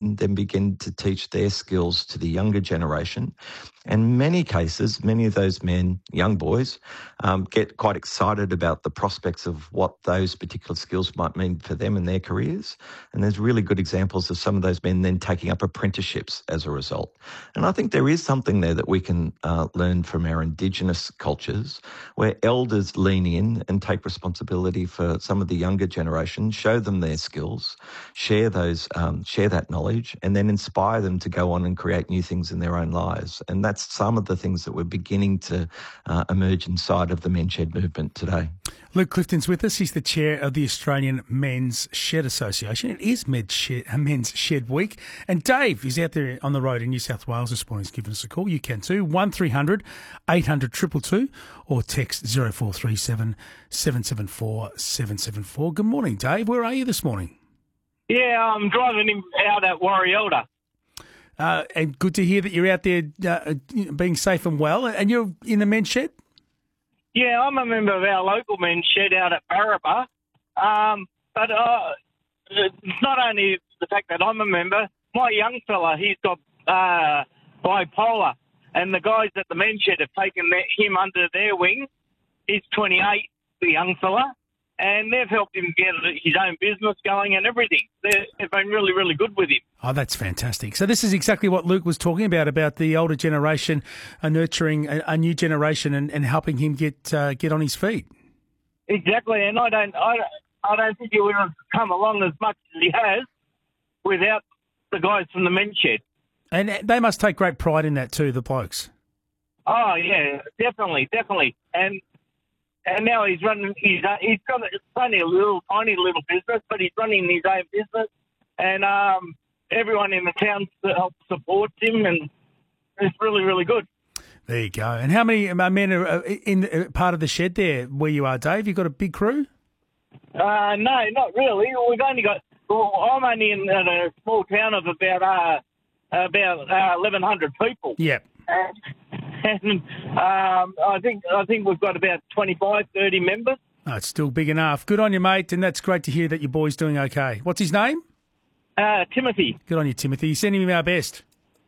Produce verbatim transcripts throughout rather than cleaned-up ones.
generation then begin to teach their skills to the younger generation. And in many cases, many of those men, young boys, um, get quite excited about the prospects of what those particular skills might mean for them in their careers. And there's really good examples of some of those men then taking up apprenticeships as a result. And I think there is something there that we can uh, learn from our Indigenous cultures, where elders lean in and take responsibility for some of the younger generation, show them their skills, share those, um, share that knowledge, and then inspire them to go on and create new things in their own lives. And that's some of the things that we're beginning to uh, emerge inside of the Men's Shed movement today. Luke Clifton's with us. He's the chair of the Australian Men's Shed Association. It is Men's Shed, Men's Shed Week. And Dave is out there on the road in New South Wales this morning. He's given us a call. You can too. one three hundred eight hundred two two two or text zero four three seven seven seven four seven seven four. Good morning, Dave. Where are you this morning? Yeah, I'm driving him out at Warrielda. Uh, and good to hear that you're out there uh, being safe and well. And you're in the Men's Shed? Yeah, I'm a member of our local Men's Shed out at Barraba. Um, but uh, it's not only the fact that I'm a member, my young fella, he's got uh, bipolar. And the guys at the Men's Shed have taken their, him under their wing. He's twenty-eight, the young fella. And they've helped him get his own business going and everything. They're, they've been really, really good with him. Oh, that's fantastic. So this is exactly what Luke was talking about, about the older generation uh, nurturing a, a new generation and, and helping him get uh, get on his feet. Exactly, and I don't, I, I don't think he would have come along as much as he has without the guys from the Men's Shed. And they must take great pride in that too, the blokes. Oh, yeah, definitely, definitely. And And now he's running. He's uh, he's got it's only a little tiny little business, but he's running his own business, and um, everyone in the town supports him, and it's really really good. There you go. And how many men are in part of the shed there where you are, Dave? You got a big crew? Uh, no, not really. We've only got. Well, I'm only in a small town of about uh, about uh, eleven hundred people. Yeah. And, and um, I think I think we've got about twenty-five, thirty members. Oh, it's still big enough. Good on you, mate, and that's great to hear that your boy's doing okay. What's his name? Uh, Timothy. Good on you, Timothy. Sending him our best.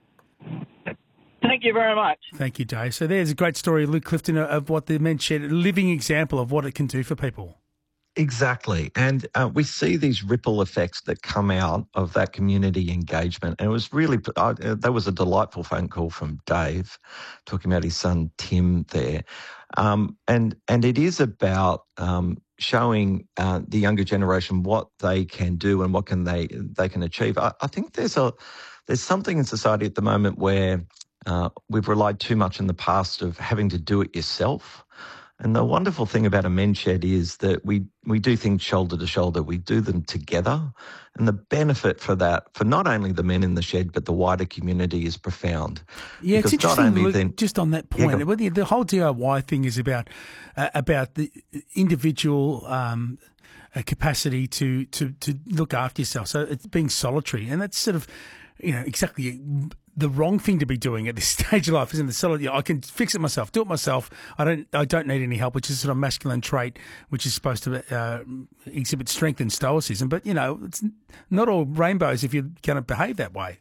Thank you very much. Thank you, Dave. So there's a great story, Luke Clifton, of what the Men's Shed, a living example of what it can do for people. Exactly. And uh, we see these ripple effects that come out of that community engagement. And it was really, uh, that was a delightful phone call from Dave talking about his son, Tim, there. Um, and, and it is about um, showing uh, the younger generation what they can do and what can they, they can achieve. I, I think there's a, there's something in society at the moment where uh, we've relied too much in the past of having to do it yourself. And the wonderful thing about a Men's Shed is that we, we do things shoulder to shoulder. We do them together. And the benefit for that, for not only the men in the shed, but the wider community is profound. Yeah, because it's interesting, Luke, then, just on that point. Yeah, the, the whole D I Y thing is about uh, about the individual um, uh, capacity to, to, to look after yourself. So it's being solitary. And that's sort of, you know, exactly the wrong thing to be doing at this stage of life, isn't it? So, I can fix it myself, do it myself. I don't I don't need any help, which is sort of a masculine trait, which is supposed to uh, exhibit strength and stoicism. But, you know, it's not all rainbows if you're going to behave that way.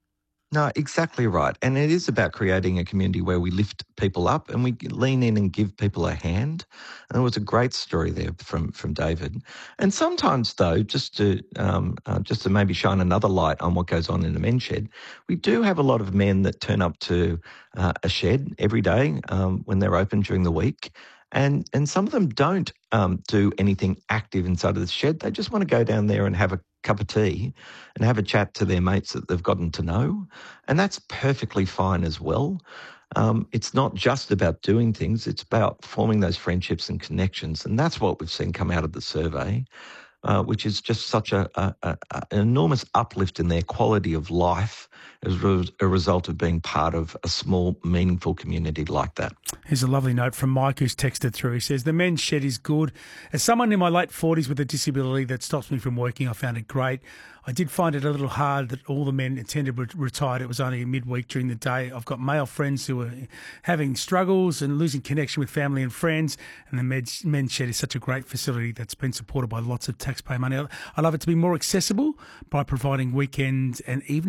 No, exactly right. And it is about creating a community where we lift people up and we lean in and give people a hand. And there was a great story there from, from David. And sometimes, though, just to um, uh, just to maybe shine another light on what goes on in a men's shed, we do have a lot of men that turn up to uh, a shed every day um, when they're open during the week. And and some of them don't um, do anything active inside of the shed. They just want to go down there and have a cup of tea and have a chat to their mates that they've gotten to know. And that's perfectly fine as well. Um, it's not just about doing things. It's about forming those friendships and connections. And that's what we've seen come out of the survey, uh, which is just such a, a, a, an enormous uplift in their quality of life as a result of being part of a small, meaningful community like that. Here's a lovely note from Mike who's texted through. He says, the Men's Shed is good. As someone in my late forties with a disability that stops me from working, I found it great. I did find it a little hard that all the men attended were retired. It was only midweek during the day. I've got male friends who are having struggles and losing connection with family and friends, and the Men's Shed is such a great facility that's been supported by lots of taxpayer money. I love it to be more accessible by providing weekends and evenings